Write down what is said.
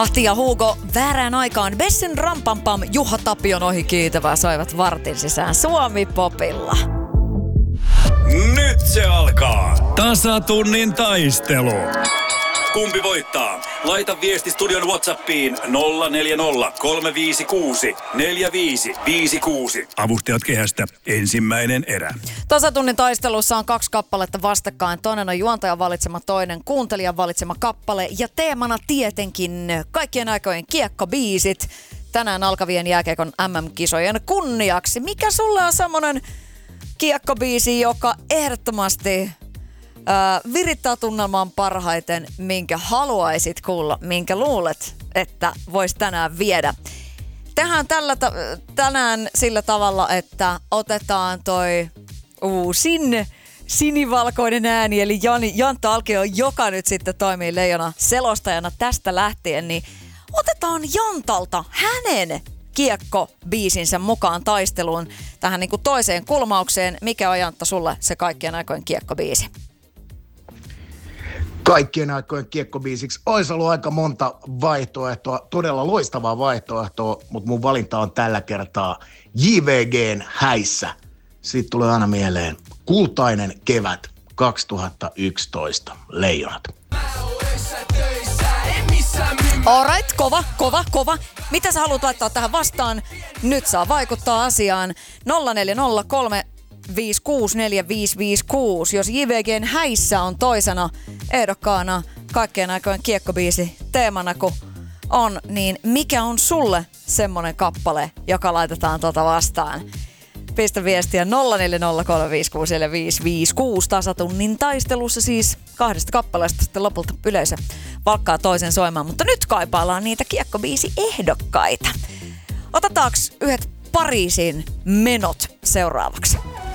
Ahti ja Hugo väärään aikaan. Bessin Rampampam, Juha Tapion ohi kiitävää soivat vartin sisään Suomi-popilla. Nyt se alkaa. Tasatunnin taistelu. Kumpi voittaa? Laita viesti studion WhatsAppiin 040 356 4556. Avustajat kehästä ensimmäinen erä. Tasatunnin taistelussa on 2 kappaletta vastakkain. Toinen on juontajan valitsema, toinen kuuntelijan valitsema kappale. Ja teemana tietenkin kaikkien aikojen kiekkobiisit tänään alkavien jääkiekon MM-kisojen kunniaksi. Mikä sulle on semmonen kiekkobiisi, joka ehdottomasti virittää tunnelmaan parhaiten, minkä haluaisit kuulla, minkä luulet, että vois tänään viedä? Tehdään tänään sillä tavalla, että otetaan toi uusin sinivalkoinen ääni, eli Jantta Alkio, joka nyt sitten toimii Leijona selostajana tästä lähtien, niin otetaan Jantalta hänen kiekkobiisinsä mukaan taisteluun tähän niin kuin toiseen kulmaukseen. Mikä on, Jantta, sulle se kaikkien aikojen kiekkobiisi? Kaikkien aikojen kiekkobiisiksi olisi ollut aika monta vaihtoehtoa, todella loistavaa vaihtoehtoa, mutta mun valinta on tällä kertaa JVG:n Häissä. Siitä tulee aina mieleen Kultainen kevät 2011, Leijonat. Alright, kova. Mitä sä haluat laittaa tähän vastaan? Nyt saa vaikuttaa asiaan. 0403 564 Jos JVG:n Häissä on toisena ehdokkaana kaikkien aikojen kiekkobiisi teemana kun on, niin mikä on sulle semmonen kappale, joka laitetaan vastaan? Pistä viestiä 0403564556 tasatunnin taistelussa, siis 2 kappaleesta sitten lopulta yleisö valkkaa toisen soimaan. Mutta nyt kaipaillaan niitä kiekkobiisi-ehdokkaita. Otetaanko yhdet Pariisin menot seuraavaksi?